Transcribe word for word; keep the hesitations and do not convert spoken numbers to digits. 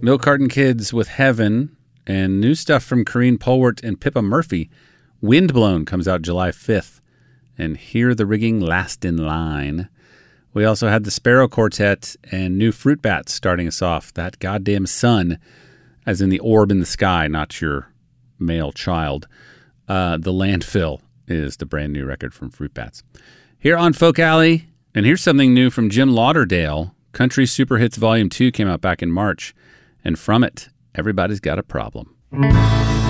Milk Carton Kids with Heaven, and new stuff from Corrine Polwart and Pippa Murphy. Windblown comes out July fifth, and Hear the Rigging Last in Line. We also had the Sparrow Quartet and new Fruit Bats starting us off. That Goddamn Sun, as in the orb in the sky, not your male child. Uh, the Landfill is the brand new record from Fruit Bats. Here on Folk Alley, and here's something new from Jim Lauderdale. Country Super Hits Volume two came out back in March, and from it, Everybody's Got a Problem.